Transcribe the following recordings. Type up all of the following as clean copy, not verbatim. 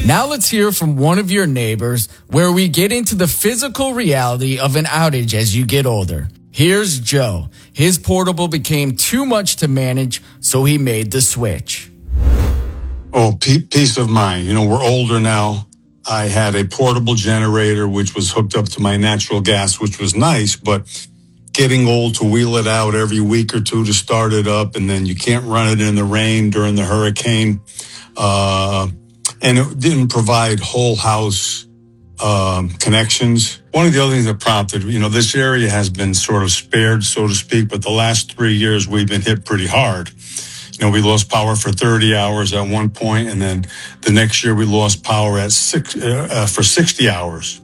Now let's hear from one of your neighbors where we get into the physical reality of an outage as you get older. Here's Joe. His portable became too much to manage, so he made the switch. Oh, peace of mind. We're older now. I had a portable generator, which was hooked up to my natural gas, which was nice, but getting old to wheel it out every week or two to start it up, and then you can't run it in the rain during the hurricane. And it didn't provide whole house connections. One of the other things that prompted, this area has been sort of spared, so to speak, but the last 3 years we've been hit pretty hard. We lost power for 30 hours at one point, and then the next year we lost power for 60 hours.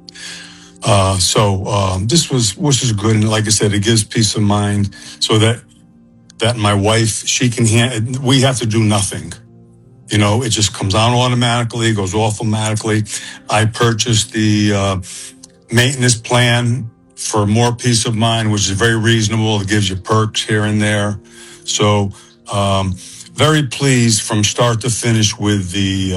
Which is good, and like I said, it gives peace of mind so that my wife, we have to do nothing. It just comes on automatically, goes off automatically. I purchased the maintenance plan for more peace of mind, which is very reasonable. It gives you perks here and there. So, very pleased from start to finish with the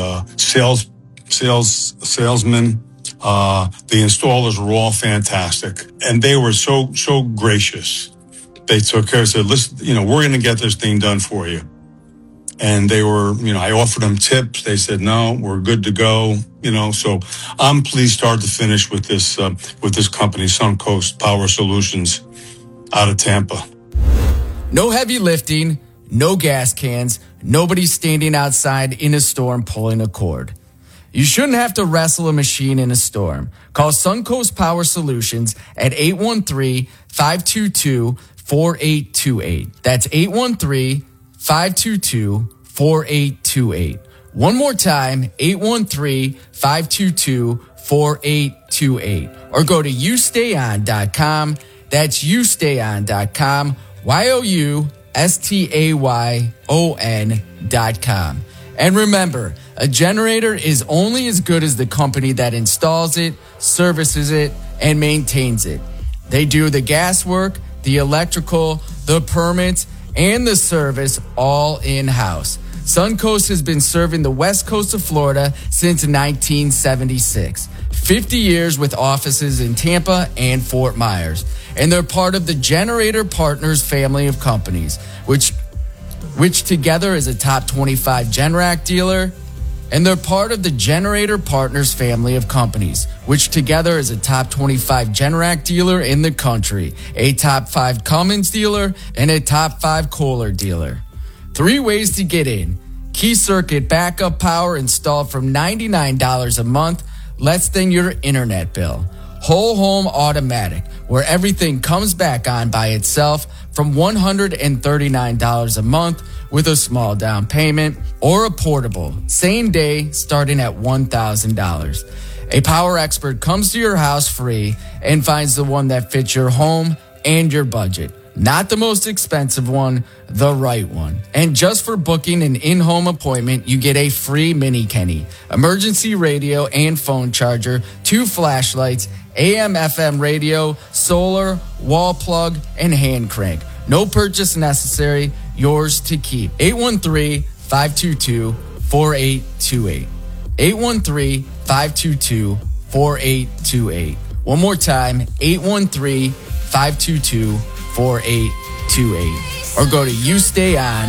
salesmen. The installers were all fantastic, and they were so gracious. They took care and said, listen, we're going to get this thing done for you. And they were, I offered them tips. They said, no, we're good to go. So I'm pleased start to finish with this company, Suncoast Power Solutions out of Tampa. No heavy lifting, no gas cans, nobody standing outside in a storm pulling a cord. You shouldn't have to wrestle a machine in a storm. Call Suncoast Power Solutions at 813-522-4828. That's 813-522-4828. One more time, 813-522-4828. Or go to youstayon.com. That's youstayon.com. youstayon.com. And remember, a generator is only as good as the company that installs it, services it, and maintains it. They do the gas work, the electrical, the permits, and the service all in-house. Suncoast has been serving the west coast of Florida since 1976. 50 years with offices in Tampa and Fort Myers. And they're part of the Generator Partners family of companies, which together is a top 25 Generac dealer. And they're part of the Generator Partners family of companies, which together is a top 25 Generac dealer in the country, a top 5 Cummins dealer, and a top 5 Kohler dealer. 3 ways to get in. Key circuit backup power installed from $99 a month, less than your internet bill. Whole home automatic, where everything comes back on by itself from $139 a month with a small down payment, or a portable, same day starting at $1,000. A power expert comes to your house free and finds the one that fits your home and your budget. Not the most expensive one, the right one. And just for booking an in-home appointment, you get a free Mini Kenny, emergency radio and phone charger, 2 flashlights, AM/FM radio, solar, wall plug, and hand crank. No purchase necessary, yours to keep. 813-522-4828. 813-522-4828. One more time, 813-522-4828. Or go to YouStayOn.